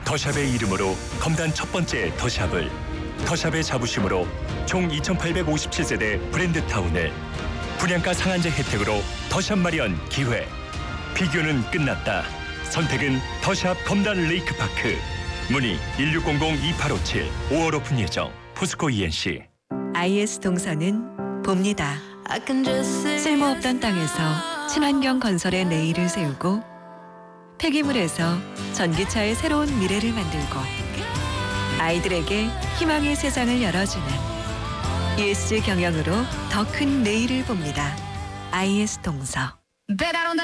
더샵의 이름으로 검단 첫 번째 더샵을, 더샵의 자부심으로 총 2,857세대 브랜드타운을, 분양가 상한제 혜택으로 더샵 마련 기회. 비교는 끝났다. 선택은 더샵 검단 레이크파크. 문의 1600-2857. 5월 오픈 예정. 포스코 ENC. IS 동서는 봅니다. 쓸모없던 땅에서 친환경 건설의 내일을 세우고, 폐기물에서 전기차의 새로운 미래를 만들고, 아이들에게 희망의 세상을 열어주는 ESG 경영으로 더 큰 내일을 봅니다. IS 동서.